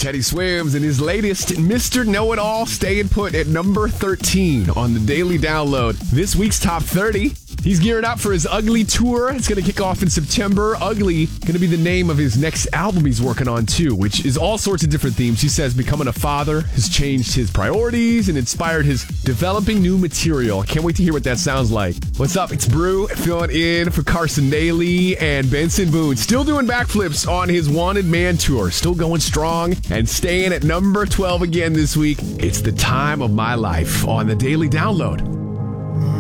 Teddy Swims in his latest Mr. Know-It-All staying put at number 13 on the Daily Download. This week's Top 30. He's gearing up for his Ugly Tour. It's going to kick off in September. Ugly going to be the name of his next album he's working on, too, which is all sorts of different themes. He says becoming a father has changed his priorities and inspired his developing new material. Can't wait to hear what that sounds like. What's up? It's Brew filling in for Carson Daly and Benson Boone. Still doing backflips on his Wanted Man tour. Still going strong and staying at number 12 again this week. It's the time of my life on the Daily Download.